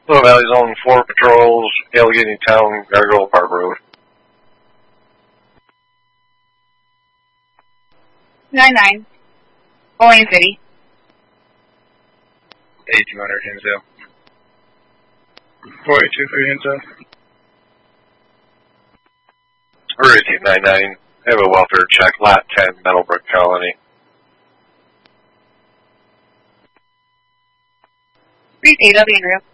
Little Valley Zone 4 patrols, Allegheny Town, Gargoyle Park Road. 9-9. Olean City. 8200 Hinsdale. 4823 Hinsdale. 1899. I have a welfare check, Lot 10, Meadowbrook Colony. Read AW en route.